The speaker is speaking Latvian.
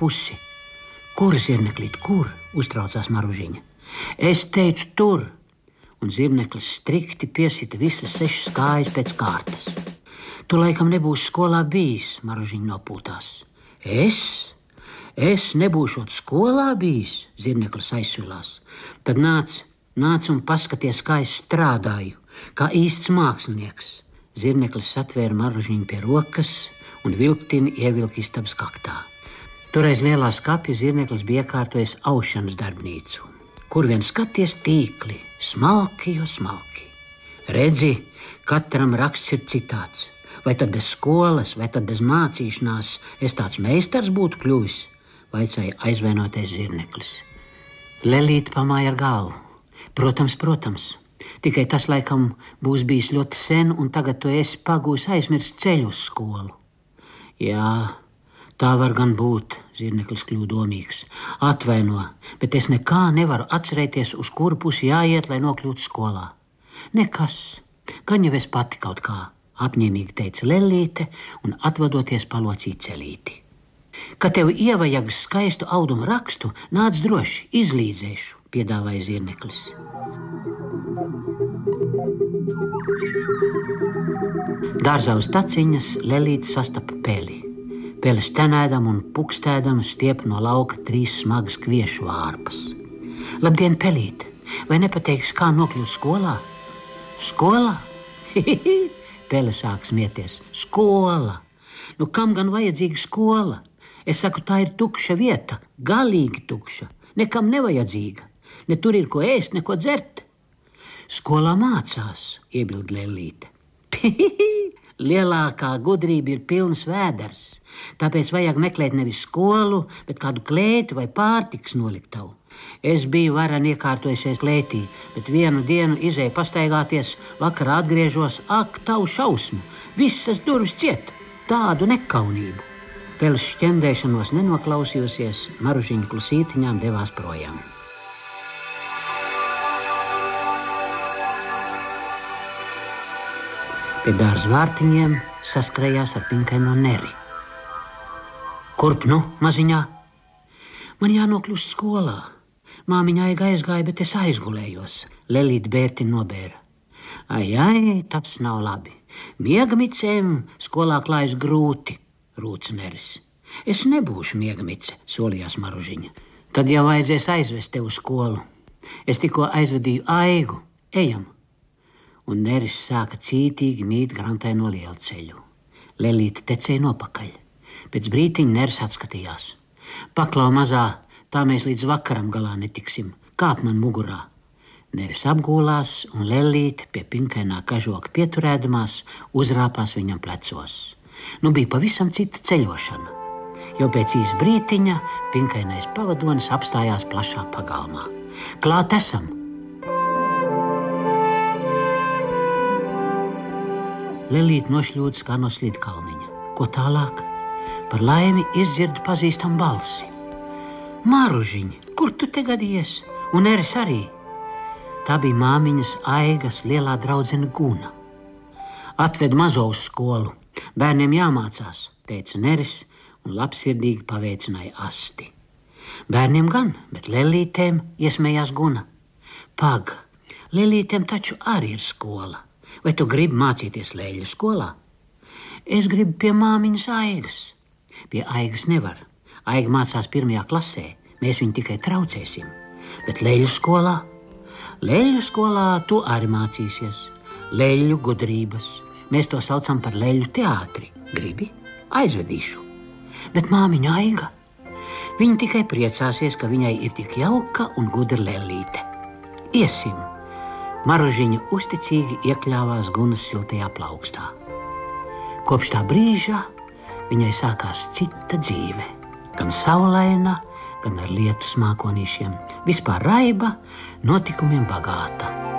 pusi. Kur, zirneklīt, kur? Uztraucās Maružiņa. Es teicu, tur. Un zirneklis strikti piesita visas 6 kājas pēc kārtas. Tu laikam nebūsi skolā bijis, Maružiņa nopūtās. Es nebūšot skolā bijis, zirneklis aizsvilās. Tad nāc un paskaties, kā es strādāju, kā īsts mākslinieks. Zirneklis satvēra Maružiņu pie rokas un vilktini ievilka istabas kaktā. Toreiz lielā skapja zirneklis bija iekārtojis aušanas darbnīcu, kur vien skaties tīkli, smalki jo smalki. Redzi, katram raksts ir citāds. Vai tad bez skolas, vai tad bez mācīšanās es tāds meistars būtu kļuvis, vaicāja aizvainotais zirneklis. Lelīte pamāja ar galvu. Protams, tikai tas laikam būs bijis ļoti sen, un tagad tu esi pagūs aizmirst ceļu uz skolu. Jā, tā var gan būt, zirneklis kļuva domīgs. Atvaino, bet es nekā nevaru atcerēties, uz kuru pusi jāiet, lai nokļūtu skolā. Nekas, gan jau es pati kaut kā, apņēmīgi teica Lellīte un atvadoties palocīja celīti. Kad tev ievajag skaistu audumu rakstu, nāc droši, izlīdzēšu, piedāvāja zirneklis. Dārzā uz taciņas Lellīte sastapa peli. Peles tenēdam un pukstēdam stiep no lauka 3 smagas kviešu vārpas. Labdien, pelīte! Vai nepateiksi, kā nokļūt skolā? Skolā? Pele sāk smieties. Skola! Nu, kam gan vajadzīga skola? Es saku, tā ir tukša vieta, galīgi tukša, nekam nevajadzīga. Ne tur ir ko ēst, neko dzert. Skolā mācās, iebild Lellīte. Lielākā gudrība ir pilns vēders, tāpēc vajag meklēt nevis skolu, bet kādu klēti vai pārtikas noliktavu. Es biju varen iekārtojusies klētī, bet vienu dienu izēju pastaigāties, vakarā atgriežos, ak, tavu šausmu, visas durvis ciet, tādu nekaunību. Peles šķendēšanos nenoklausījusies, Maružiņa klusītiņām devās projām. Pie dārza vārtiņiem saskrējās ar pinkaino Neri. Kurp nu, maziņā? Man jānokļūst skolā. Māmiņa aizgāja, bet es aizgulējos. Lellīte bērti nobēra. Ai, tas nav labi. Miegamicēm skolā klājas grūti, rūca Neris. Es nebūšu miegamice, solījās Maružiņa. Tad jau vajadzēs aizvest tevi uz skolu. Es tikko aizvedīju Aigu. Ejam! Un Neris sāka cītīgi mīt grantaino lielceļu. Lellīte tecēja nopakaļ. Pēc brītiņa Neris atskatījās. Paklau mazā, tā mēs līdz vakaram galā netiksim. Kāp man mugurā. Neris apgūlās un Lellīte pie pinkainā kažoka pieturēdamās uzrāpās viņam plecos. Nu bija pavisam cita ceļošana. Jau pēc īsa brītiņa pinkainais pavadonis apstājās plašā pagalmā. Klāt esam! Lellīte nošļūdas kā no slidkalniņa. Ko tālāk? Par laimi izdzirdu pazīstam balsi. Maružiņa, kur tu te gadies? Un Neris arī. Tā bija māmiņas Aigas lielā draudzene Guna. Atved mazo uz skolu. Bērniem jāmācās, teica Neris un labsirdīgi paveicināja asti. Bērniem gan, bet Lellītēm iesmējās Guna. Pag, Lellītēm taču arī ir skola. Vai tu gribi mācīties Leļu skolā? Es gribu pie māmiņas Aigas. Pie Aigas nevar. Aiga mācās 1. klasē. Mēs viņu tikai traucēsim. Bet Leļu skolā? Leļu skolā tu arī mācīsies. Leļu gudrības. Mēs to saucam par Leļu teātri. Gribi? Aizvedīšu. Bet māmiņa Aiga? Viņa tikai priecāsies, ka viņai ir tik jauka un gudra Lellīte. Iesim! Maružiņa uzticīgi iekļāvās Gunas siltajā plaukstā. Kopš tā brīža viņai sākās cita dzīve. Gan saulaina, gan ar lietus mākonīšiem. Vispār raiba, notikumiem bagāta.